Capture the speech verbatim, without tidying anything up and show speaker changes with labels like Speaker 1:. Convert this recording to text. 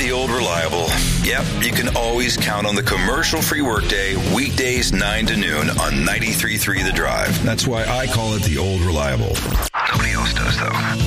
Speaker 1: the Old Reliable. Yep, you can always count on the commercial-free workday, weekdays nine to noon on ninety-three point three The Drive. That's why I call it the Old Reliable. Nobody else does, though.